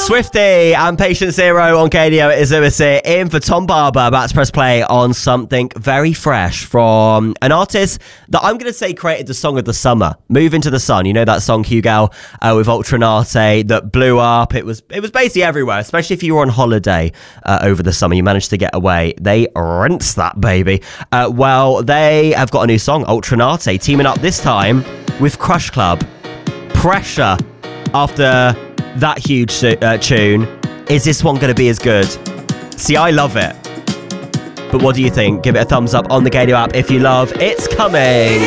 Swifty and Patient Zero on KDO. It is Lewis here, in for Tom Barber, about to press play on something very fresh from an artist that I'm going to say created the song of the summer, Move Into the Sun. You know that song, Hugo, with Ultranate, that blew up. It was basically everywhere, especially if you were on holiday over the summer. You managed to get away. They rinsed that baby. Well, they have got a new song, Ultranate, teaming up this time with Crush Club. Pressure after that huge tune. Is this one going to be as good? See, I love it. But what do you think? Give it a thumbs up on the KDO app if you love It's Coming.